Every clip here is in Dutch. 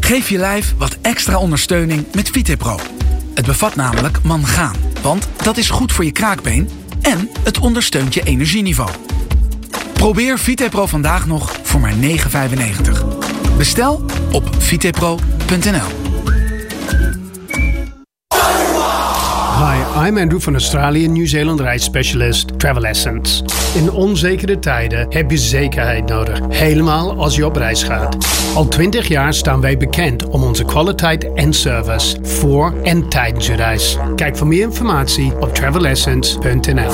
Geef je lijf wat extra ondersteuning met VitePro. Het bevat namelijk mangaan, want dat is goed voor je kraakbeen en het ondersteunt je energieniveau. Probeer VitePro vandaag nog voor maar €9,95. Bestel op vitepro.nl. Hi, I'm Andrew van Australië Nieuw-Zeeland reisspecialist Travel Essence. In onzekere tijden heb je zekerheid nodig, helemaal als je op reis gaat. Al 20 jaar staan wij bekend om onze kwaliteit en service voor en tijdens je reis. Kijk voor meer informatie op travelessence.nl.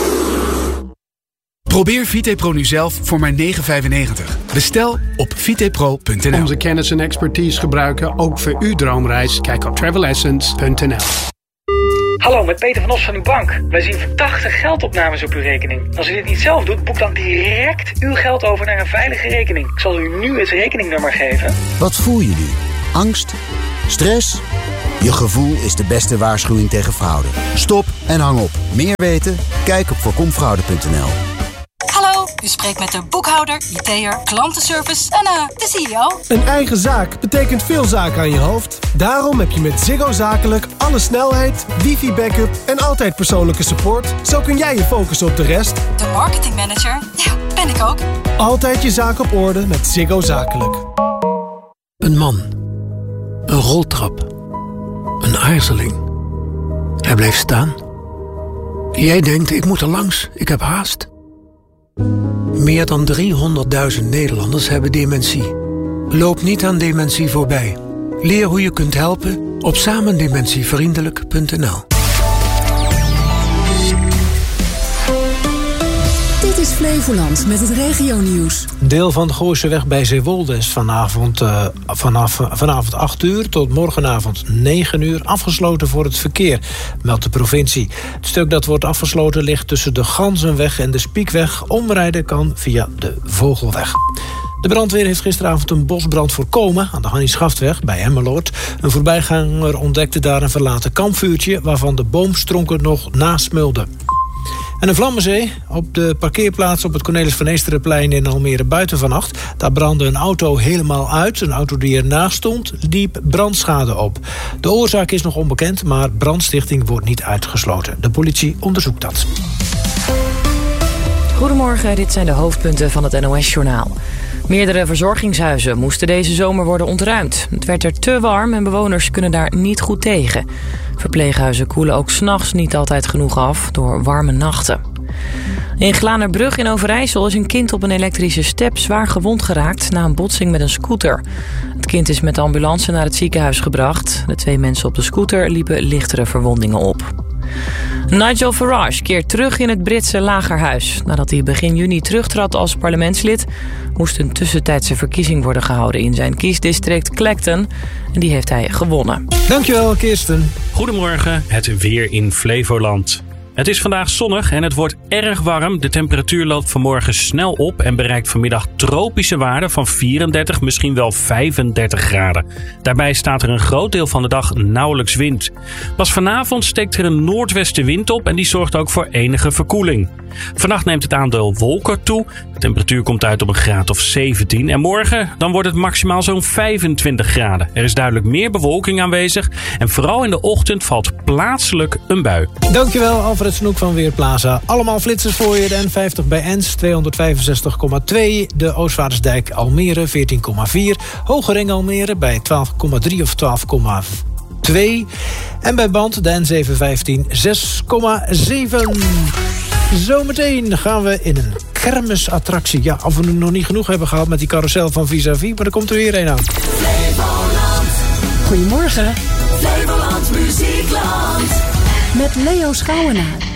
Probeer VitePro nu zelf voor maar €9,95. Bestel op vitepro.nl. Onze kennis en expertise gebruiken ook voor uw droomreis. Kijk op travelessence.nl. Hallo, met Peter van Os van uw bank. Wij zien verdachte geldopnames op uw rekening. Als u dit niet zelf doet, boek dan direct uw geld over naar een veilige rekening. Ik zal u nu het rekeningnummer geven. Wat voel je nu? Angst? Stress? Je gevoel is de beste waarschuwing tegen fraude. Stop en hang op. Meer weten? Kijk op voorkomfraude.nl. Hallo, u spreekt met de boekhouder, IT'er, klantenservice en de CEO. Een eigen zaak betekent veel zaken aan je hoofd. Daarom heb je met Ziggo Zakelijk alle snelheid, wifi-backup en altijd persoonlijke support. Zo kun jij je focussen op de rest. De marketingmanager, ja, ben ik ook. Altijd je zaak op orde met Ziggo Zakelijk. Een man. Een roltrap. Een aarzeling. Hij bleef staan. Jij denkt, ik moet er langs, ik heb haast. Meer dan 300.000 Nederlanders hebben dementie. Loop niet aan dementie voorbij. Leer hoe je kunt helpen op samendementievriendelijk.nl. Dit is Flevoland met het regionieuws. Een deel van de Gooiseweg bij Zeewolde is vanavond 8 uur tot morgenavond 9 uur afgesloten voor het verkeer, meldt de provincie. Het stuk dat wordt afgesloten ligt tussen de Ganzenweg en de Spiekweg. Omrijden kan via de Vogelweg. De brandweer heeft gisteravond een bosbrand voorkomen aan de Hannie Schaftweg bij Emmeloord. Een voorbijganger ontdekte daar een verlaten kampvuurtje waarvan de boomstronken nog nasmulden. En een vlammenzee op de parkeerplaats op het Cornelis van Eesterenplein in Almere buiten vannacht. Daar brandde een auto helemaal uit. Een auto die ernaast stond liep brandschade op. De oorzaak is nog onbekend, maar brandstichting wordt niet uitgesloten. De politie onderzoekt dat. Goedemorgen, dit zijn de hoofdpunten van het NOS-journaal. Meerdere verzorgingshuizen moesten deze zomer worden ontruimd. Het werd er te warm en bewoners kunnen daar niet goed tegen. Verpleeghuizen koelen ook 's nachts niet altijd genoeg af door warme nachten. In Glanerbrug in Overijssel is een kind op een elektrische step zwaar gewond geraakt na een botsing met een scooter. Het kind is met de ambulance naar het ziekenhuis gebracht. De 2 mensen op de scooter liepen lichtere verwondingen op. Nigel Farage keert terug in het Britse lagerhuis. Nadat hij begin juni terugtrad als parlementslid, moest een tussentijdse verkiezing worden gehouden in zijn kiesdistrict Clacton. En die heeft hij gewonnen. Dankjewel, Kirsten. Goedemorgen, het weer in Flevoland. Het is vandaag zonnig en het wordt erg warm. De temperatuur loopt vanmorgen snel op en bereikt vanmiddag tropische waarden van 34, misschien wel 35 graden. Daarbij staat er een groot deel van de dag nauwelijks wind. Pas vanavond steekt er een noordwestenwind op en die zorgt ook voor enige verkoeling. Vannacht neemt het aandeel wolken toe. De temperatuur komt uit op een graad of 17. En morgen dan wordt het maximaal zo'n 25 graden. Er is duidelijk meer bewolking aanwezig. En vooral in de ochtend valt plaatselijk een bui. Dankjewel, Alfred Snoek van Weerplaza. Allemaal flitsers voor je. De N50 bij Ens 265,2. De Oostvaardersdijk Almere 14,4. Hogering Almere bij 12,3 of 12,2. En bij Band de N715 6,7. Zometeen gaan we in een kermisattractie. Ja, of we nu nog niet genoeg hebben gehad met die carousel van Vis-à-Vis, maar er komt er weer een aan. Flevoland. Goedemorgen. Flevoland Muziekland. Met Leo Schouwenaar.